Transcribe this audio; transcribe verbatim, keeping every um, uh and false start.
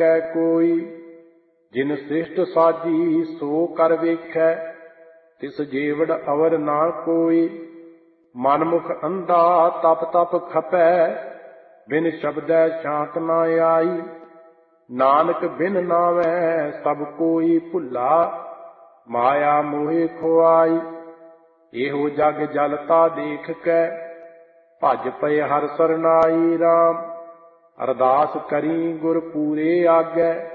ਸਕੈ ਕੋਈ। ਜਿਨ ਸ੍ਰਿਸ਼ਟ ਸਾਜੀ ਸੋ ਕਰ ਵੇਖੈ, ਤਿਸ ਜੀਵੜ ਅਵਰ ਨਾ ਕੋਈ। ਮਨਮੁਖ ਅੰਧਾ ਤਪ ਤਪ ਖਪੈ, ਬਿਨ ਸ਼ਬਦੈ ਸ਼ਾਂਤ ਨਾ ਆਈ। ਨਾਨਕ ਬਿਨ ਨਾਵੈ ਸਭ ਕੋਈ ਭੁੱਲਾ, ਮਾਇਆ ਮੋਹਿ ਖੁਆਈ। ਇਹੋ ਜਗ ਜਲਤਾ ਦੇਖ ਕੈ, ਭਜ ਪਏ ਹਰਿ ਸਰਨਾਈ ਰਾਮ। ਅਰਦਾਸ ਕਰੀ ਗੁਰ ਪੂਰੇ ਆਗੈ,